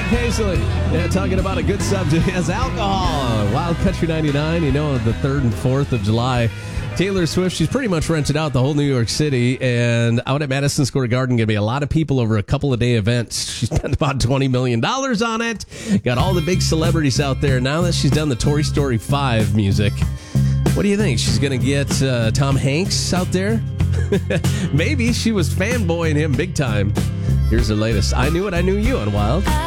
Paisley. Yeah, talking about a good subject as alcohol. Wild Country 99, the 3rd and 4th of July. Taylor Swift, she's pretty much rented out the whole New York City, and out at Madison Square Garden, going to be a lot of people over a couple of day events. She spent about $20 million on it. Got all the big celebrities out there. Now that she's done the Toy Story 5 music, what do you think? She's going to get Tom Hanks out there? Maybe. She was fanboying him big time. Here's the latest I Knew It, I Knew You on Wild.